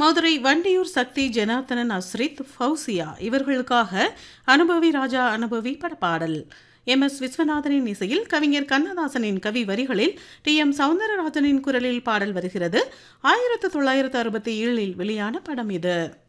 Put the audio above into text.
மதுரை வண்டியூர் சக்தி ஜனார்த்தனன் அஸ்ரித் ஃபௌசியா இவர்களுக்காக அனுபவி ராஜா அனுபவி படப்பாடல். எம்.எஸ். விஸ்வநாதனின் இசையில் கவிஞர் கண்ணதாசனின் கவி வரிகளில் டி.எம். சௌந்தரராஜனின் குரலில் பாடல் வருகிறது. 1967 வெளியான படம் இது.